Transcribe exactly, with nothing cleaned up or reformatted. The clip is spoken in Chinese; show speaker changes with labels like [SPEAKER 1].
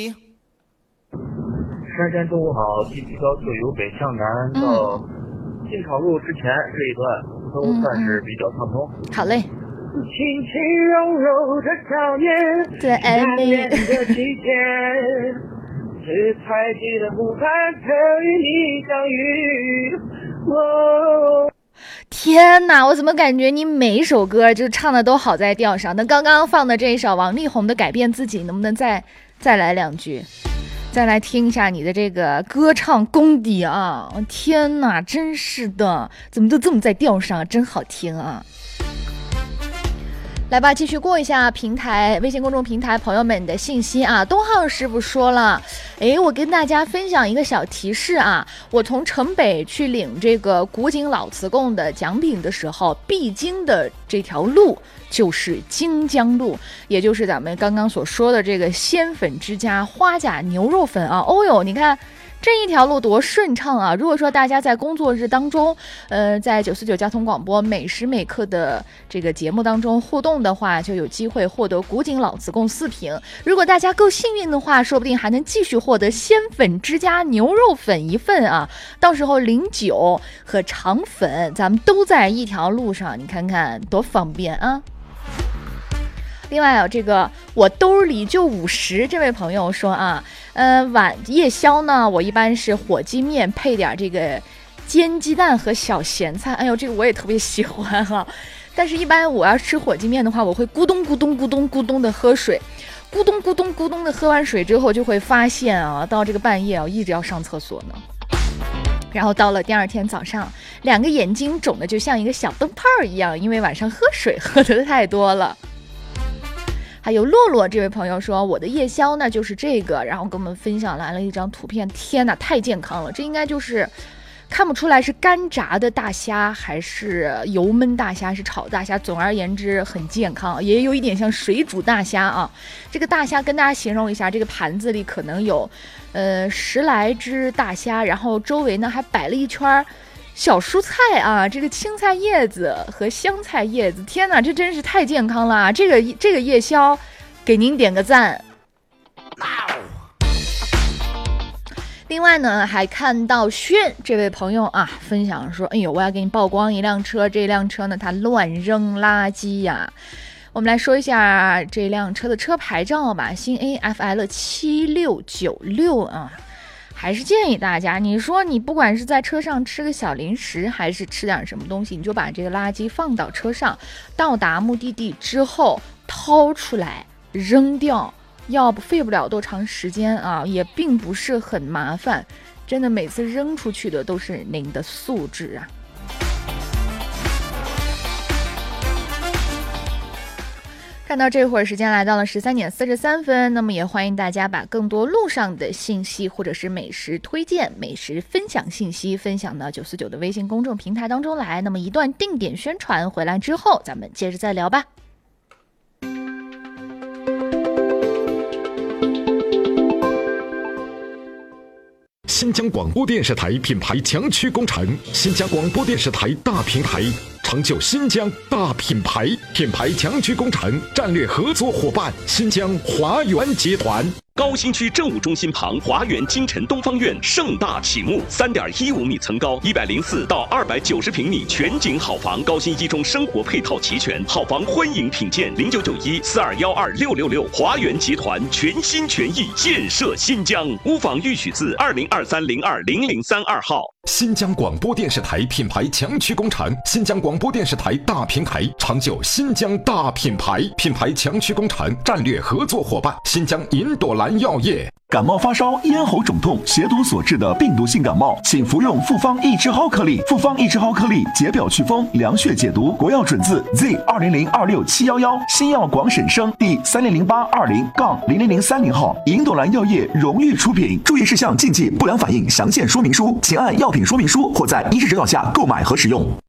[SPEAKER 1] 山山中午好，第七高速由北向南到进考路之前这一段都算是比较畅通。
[SPEAKER 2] 嗯、好嘞。
[SPEAKER 1] 轻轻柔柔的少年，
[SPEAKER 2] 对，爱你
[SPEAKER 1] 的季节，是才记得湖畔曾与你相遇。哦，
[SPEAKER 2] 天哪，我怎么感觉你每一首歌就唱的都好在调上？那刚刚放的这一首王力宏的《改变自己》，能不能再再来两句？再来听一下你的这个歌唱功底啊！天哪，真是的，怎么都这么在调上，真好听啊！来吧，继续过一下平台微信公众平台朋友们的信息啊。东浩师傅说了，诶，我跟大家分享一个小提示啊，我从城北去领这个古井老瓷贡的奖品的时候，必经的这条路就是京江路，也就是咱们刚刚所说的这个鲜粉之家花甲牛肉粉啊。哦哟，你看这一条路多顺畅啊！如果说大家在工作日当中，呃，在九四九交通广播每时每刻的这个节目当中互动的话，就有机会获得古井老瓷贡四瓶。如果大家够幸运的话，说不定还能继续获得鲜粉之家牛肉粉一份啊！到时候零酒和肠粉，咱们都在一条路上，你看看多方便啊！另外有这个我兜里就五十，这位朋友说啊，呃，晚夜宵呢，我一般是火鸡面配点这个煎鸡蛋和小咸菜。哎呦，这个我也特别喜欢哈、啊。但是，一般我要吃火鸡面的话，我会咕咚咕咚咕咚咕咚的喝水，咕咚咕咚咕咚的喝完水之后，就会发现啊，到这个半夜啊，一直要上厕所呢。然后到了第二天早上，两个眼睛肿的就像一个小灯泡一样，因为晚上喝水喝的太多了。还有洛洛这位朋友说，我的夜宵呢就是这个，然后跟我们分享来了一张图片，天哪，太健康了，这应该就是看不出来是干炸的大虾还是油焖大虾，是炒大虾，总而言之很健康，也有一点像水煮大虾啊。这个大虾跟大家形容一下，这个盘子里可能有呃十来只大虾，然后周围呢还摆了一圈小蔬菜啊，这个青菜叶子和香菜叶子，天哪，这真是太健康了啊！这个这个夜宵，给您点个赞。另外呢，还看到轩这位朋友啊分享说，哎呦，我要给你曝光一辆车，这辆车呢它乱扔垃圾呀。我们来说一下这辆车的车牌照吧，新 A F L 七六九六啊。还是建议大家，你说你不管是在车上吃个小零食，还是吃点什么东西，你就把这个垃圾放到车上，到达目的地之后掏出来扔掉，要不费不了多长时间啊，也并不是很麻烦，真的每次扔出去的都是您的素质啊。看到这会儿时间来到了十三点四十三分，那么也欢迎大家把更多路上的信息或者是美食推荐、美食分享信息分享到九四九的微信公众平台当中来。那么一段定点宣传回来之后，咱们接着再聊吧。
[SPEAKER 3] 新疆广播电视台品牌强驱工程，新疆广播电视台大平台，成就新疆大品牌。品牌强驱工程战略合作伙伴新疆华源集团。
[SPEAKER 4] 高新区政务中心旁，华源京城东方院盛大启幕，三点一五米层高，一百零四到二百九十平米全景好房，高新一中生活配套齐全，好房欢迎品鉴。零九九一四二幺二六六六，华源集团全心全意建设新疆。屋房预许字二零二三零二零零三二号。
[SPEAKER 3] 新疆广播电视台品牌强驱工程，新疆广播电视台大平台，成就新疆大品牌。品牌强驱工程战略合作伙伴新疆银朵兰药业。
[SPEAKER 5] 感冒发烧、咽喉肿痛、血毒所致的病毒性感冒，请服用复方益智蒿颗粒。复方益智蒿颗粒解表祛风、凉血解毒，国药准字 Z 二零零二六七幺幺，新药广审生第三零零八二零杠零零零三零号，银朵兰药业荣誉出品。注意事项、禁忌、不良反应详见说明书，请按药品说明书或在医师指导下购买和使用。